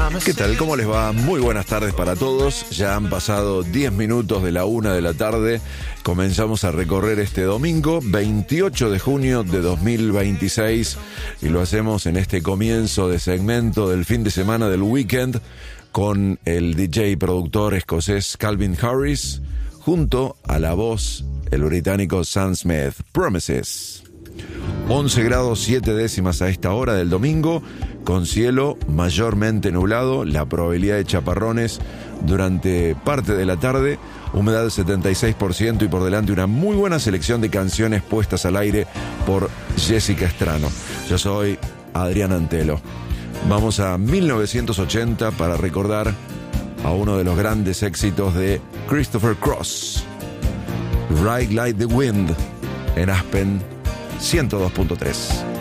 ¿Qué tal? ¿Cómo les va? Muy buenas tardes para todos. Ya han pasado 10 minutos de la 1 de la tarde. Comenzamos a recorrer este domingo, 28 de junio de 2026. Y lo hacemos en este comienzo de segmento del fin de semana del weekend con el DJ y productor escocés Calvin Harris, junto a la voz, el británico Sam Smith. Promises. 11 grados 7 décimas a esta hora del domingo, con cielo mayormente nublado, la probabilidad de chaparrones durante parte de la tarde, humedad del 76% y por delante una muy buena selección de canciones puestas al aire por Jessica Estrano. Yo soy Adrián Antelo. Vamos a 1980 para recordar a uno de los grandes éxitos de Christopher Cross, Ride Like the Wind, en Aspen 102.3.